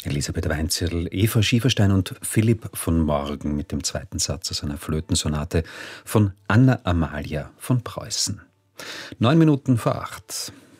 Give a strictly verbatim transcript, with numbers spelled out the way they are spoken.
Elisabeth Weinzierl, Eva Schieferstein und Philipp von Morgen mit dem zweiten Satz aus einer Flötensonate von Anna Amalia von Preußen. Neun Minuten vor acht.